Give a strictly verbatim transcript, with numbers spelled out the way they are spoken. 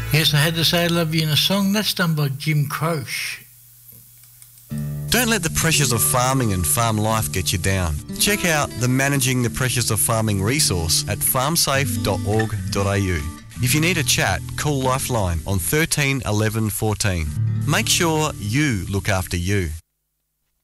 Yes, I had to say I love you in a song. That's done by Jim Croce. Don't let the pressures of farming and farm life get you down. Check out the Managing the Pressures of Farming resource at farm safe dot org dot a u. If you need a chat, call Lifeline on thirteen eleven fourteen. Make sure you look after you.